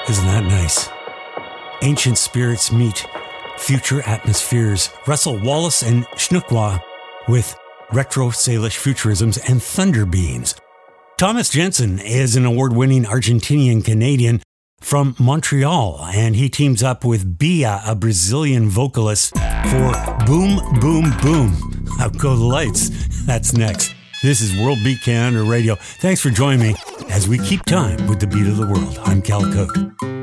Isn't that nice? Ancient spirits meet future atmospheres. Russell Wallace and Schnuckwa with retro Salish futurisms and thunder beans. Thomas Jensen is an award-winning Argentinian-Canadian from Montreal, and he teams up with Bia, a Brazilian vocalist, for Boom Boom Boom. Out go the lights. That's next. This is World Beat Canada Radio. Thanks for joining me as we keep time with the beat of the world. I'm Cal Cote.